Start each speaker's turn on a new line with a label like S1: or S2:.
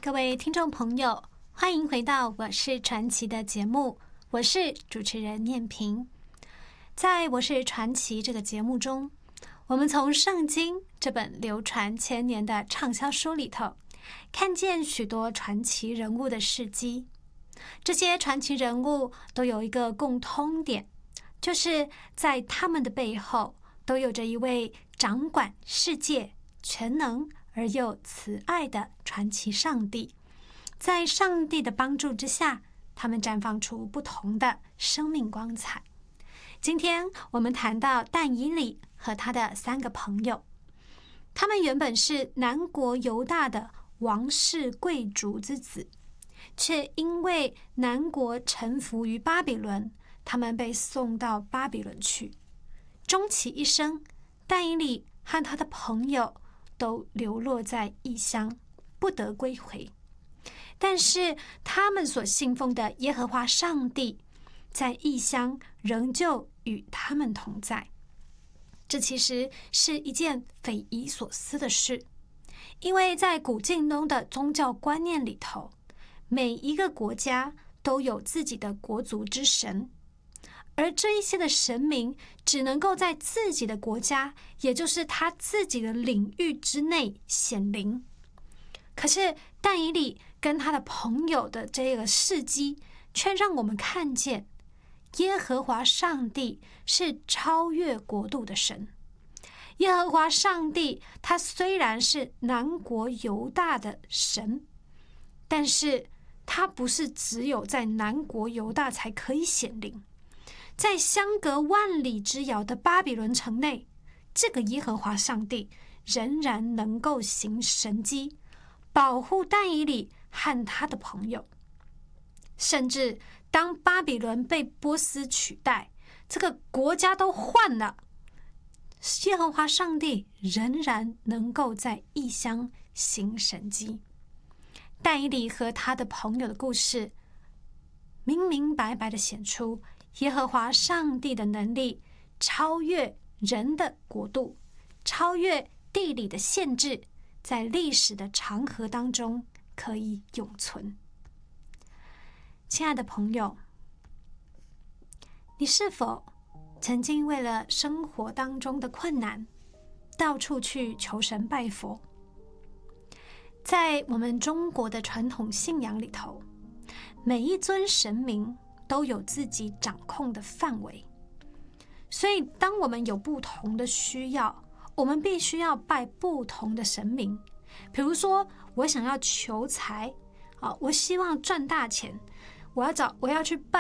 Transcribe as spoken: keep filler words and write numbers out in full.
S1: 各位听众朋友，欢迎回到我是传奇的节目，我是主持人念萍。在我是传奇这个节目中，我们从圣经这本流传千年的畅销书里头，看见许多传奇人物的事迹。这些传奇人物都有一个共通点，就是在他们的背后都有着一位掌管世界、全能而又慈爱的传奇上帝。在上帝的帮助之下，他们绽放出不同的生命光彩。今天我们谈到但以理和他的三个朋友，他们原本是南国犹大的王室贵族之子，却因为南国臣服于巴比伦，他们被送到巴比伦去。终其一生，但以理和他的朋友都流落在异乡，不得归回。但是他们所信奉的耶和华上帝，在异乡仍旧与他们同在。这其实是一件匪夷所思的事，因为在古近东的宗教观念里头，每一个国家都有自己的国族之神，而这一些的神明只能够在自己的国家，也就是他自己的领域之内显灵。可是但以理跟他的朋友的这个事迹，却让我们看见耶和华上帝是超越国度的神。耶和华上帝他虽然是南国犹大的神，但是他不是只有在南国犹大才可以显灵。在相隔万里之遥的巴比伦城内，这个耶和华上帝仍然能够行神迹，保护但以理和他的朋友。甚至当巴比伦被波斯取代，这个国家都换了，耶和华上帝仍然能够在异乡行神迹。但以理和他的朋友的故事，明明白白地显出耶和华上帝的能力超越人的国度，超越地理的限制，在历史的长河当中可以永存。亲爱的朋友，你是否曾经为了生活当中的困难，到处去求神拜佛？在我们中国的传统信仰里头，每一尊神明都有自己掌控的范围，所以当我们有不同的需要，我们必须要拜不同的神明。比如说，我想要求财，啊，我希望赚大钱，我要找我要去拜